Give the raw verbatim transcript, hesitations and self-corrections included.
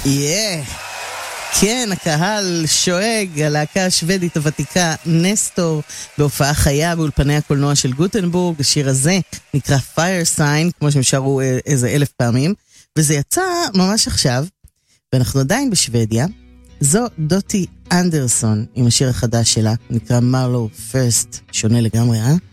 יאה, כן, הקהל שואג, הלהקה השוודית הוותיקה נסטור, בהופעה חיה באולפני הקולנוע של גוטנבורג. השיר הזה נקרא Fire Sign, כמו שהם שרו איזה אלף פעמים, וזה יצא ממש עכשיו, ואנחנו עדיין בשוודיה. זו דוטי אנדרסון עם השיר החדש שלה, נקרא מרלו פרסט, שונה לגמרי, אה?